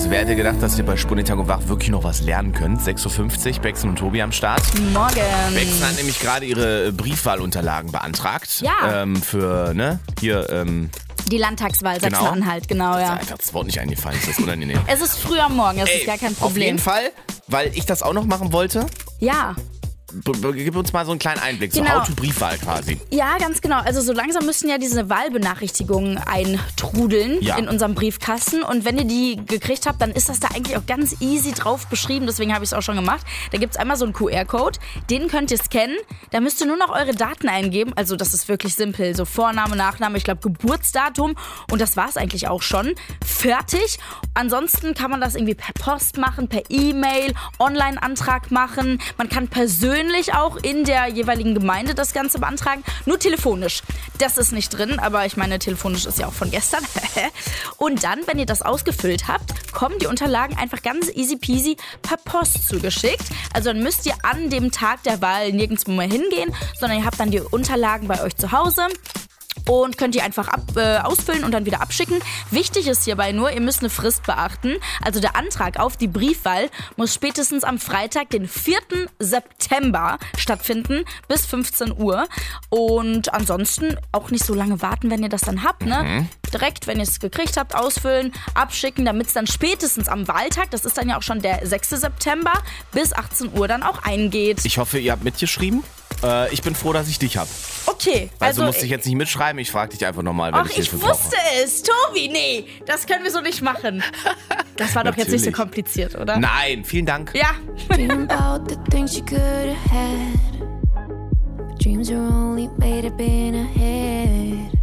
Also wer hätte gedacht, dass ihr bei Sputnik Tag und Wach wirklich noch was lernen könnt? 6.50 Uhr, Bexen und Tobi am Start. Morgen. Bexen hat nämlich gerade ihre Briefwahlunterlagen beantragt. Ja. Für, Die Landtagswahl, Genau. Sachsen-Anhalt, genau, Ist ja. einfach das Wort nicht eingefallen, ist das unangenehm. Es ist früh am Morgen, das ist gar kein Auf Problem. jeden Fall, weil ich das auch noch machen wollte, Ja. gib uns mal so einen kleinen Einblick, so Genau. Autobriefwahl quasi. Ja, ganz genau. Also so langsam müssen ja diese Wahlbenachrichtigungen eintrudeln in unserem Briefkasten. Und wenn ihr die gekriegt habt, dann ist das da eigentlich auch ganz easy drauf beschrieben. Deswegen habe ich es auch schon gemacht. Da gibt es einmal so einen QR-Code. Den könnt ihr scannen. Da müsst ihr nur noch eure Daten eingeben. Also das ist wirklich simpel. So Vorname, Nachname, ich glaube Geburtsdatum. Und das war es eigentlich auch schon. Fertig. Ansonsten kann man das irgendwie per Post machen, per E-Mail, Online-Antrag machen. Man kann persönlich auch in der jeweiligen Gemeinde das Ganze beantragen. Nur telefonisch. Das ist nicht drin, aber ich meine, telefonisch ist ja auch von gestern. Und dann, wenn ihr das ausgefüllt habt, kommen die Unterlagen einfach ganz easy peasy per Post zugeschickt. Also dann müsst ihr an dem Tag der Wahl nirgendwo mehr hingehen, sondern ihr habt dann die Unterlagen bei euch zu Hause. Und könnt ihr einfach ausfüllen und dann wieder abschicken. Wichtig ist hierbei nur, ihr müsst eine Frist beachten. Also der Antrag auf die Briefwahl muss spätestens am Freitag, den 4. September stattfinden, bis 15 Uhr. Und ansonsten auch nicht so lange warten, wenn ihr das dann habt. Ne? Direkt, wenn ihr es gekriegt habt, ausfüllen, abschicken, damit es dann spätestens am Wahltag, das ist dann ja auch schon der 6. September, bis 18 Uhr dann auch eingeht. Ich hoffe, ihr habt mitgeschrieben. Ich bin froh, dass ich dich habe. Okay. Also musste ich jetzt nicht mitschreiben, ich frage dich einfach nochmal, wenn Ach, ich ich Hilfe brauche. wusste es. Tobi, nee, das können wir so so nicht machen. Das war doch jetzt nicht so Natürlich. kompliziert, oder? Nein, vielen Dank. Ja. Dream about the things you could have had. But dreams are only made up in a head.